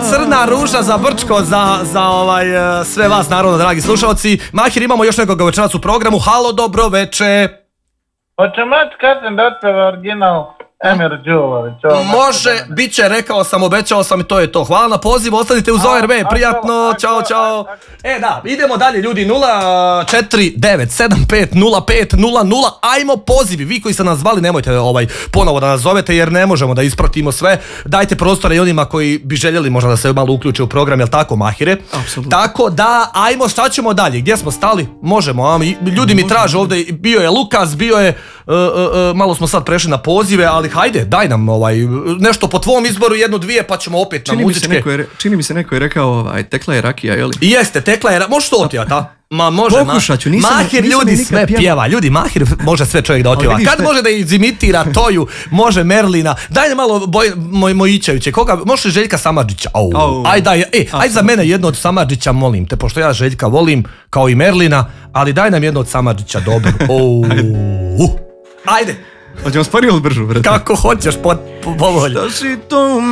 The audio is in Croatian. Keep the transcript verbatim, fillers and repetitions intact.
crna ruža za Brčko, za, za ovaj, sve vas naravno, dragi slušalci. Mahir, imamo još nekoga večeras u programu. Halo, dobro veče. Hoće Mač Katin da otpeva original Emir Đulović. Može, bit će, rekao sam, obećao sam i to je to. Hvala na pozivu, ostanite uz O R B, prijatno, čao, čao. E da, idemo dalje ljudi, nula četiri devet sedam pet nula pet nula nula, ajmo pozivi, vi koji ste nas zvali nemojte ovaj ponovo da nas zovete jer ne možemo da ispratimo sve, dajte prostora i onima koji bi željeli možda da se malo uključe u program, jel tako Mahire? Apsolutno. Tako da, ajmo, šta ćemo dalje, gdje smo stali? Možemo, a, ljudi mi traže ovdje, bio je Lukas, bio je, uh, uh, uh, malo smo sad prešli na pozive, ali hajde, daj nam ovaj, nešto po tvom izboru, jednu, dvije, pa ćemo opet čini na muzičke. Mi se neko je, čini mi se neko je rekao, ovaj, tekla je rakija, jeli? Jeste, tekla je, možeš to otjevati, a? Ma može, pokušat ću, nisam, Mahir nisam ljudi nikad sve pjeva. pjeva, ljudi, Mahir može sve čovjek da otjeva. Kad može da izimitira Toju, može Merlina, daj malo boj, moj, Mojićeviće, koga, može Željka Samardžića, au, Au. aj daj, e, aj za mene jedno od Samardžića, molim te, pošto ja Željka volim, kao i Merlina, ali daj nam jedno od Samardžića, dobro, ou, ajde. Hoćemo sporiju ili bržu, brate? Kako hoćeš, po, po, po volji. Šta si to